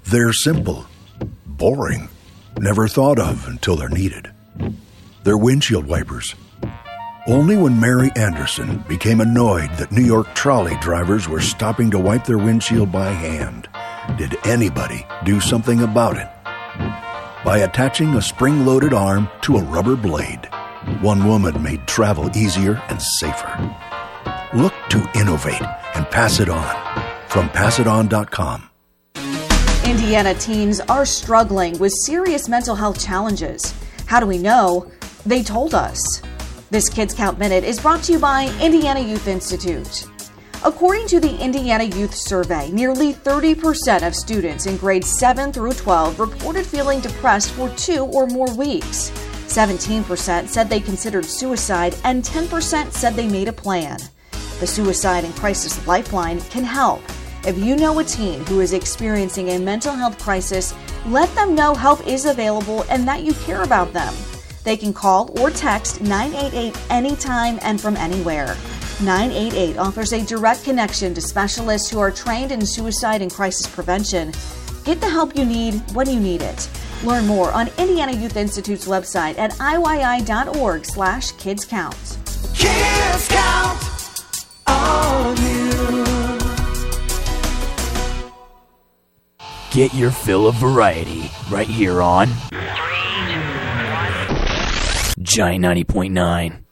They're simple, boring, never thought of until they're needed. They're windshield wipers. Only when Mary Anderson became annoyed that New York trolley drivers were stopping to wipe their windshield by hand did anybody do something about it. By attaching a spring-loaded arm to a rubber blade, one woman made travel easier and safer. Look to innovate and pass it on. From PassItOn.com. Indiana teens are struggling with serious mental health challenges. How do we know? They told us. This Kids Count Minute is brought to you by Indiana Youth Institute. According to the Indiana Youth Survey, nearly 30% of students in grades 7 through 12 reported feeling depressed for 2 or more weeks. 17% said they considered suicide, and 10% said they made a plan. The Suicide and Crisis Lifeline can help. If you know a teen who is experiencing a mental health crisis, let them know help is available and that you care about them. They can call or text 988 anytime and from anywhere. 988 offers a direct connection to specialists who are trained in suicide and crisis prevention. Get the help you need when you need it. Learn more on Indiana Youth Institute's website at iyy.org/kidscount. Kids Count on you. Get your fill of variety right here on Giant 90.9.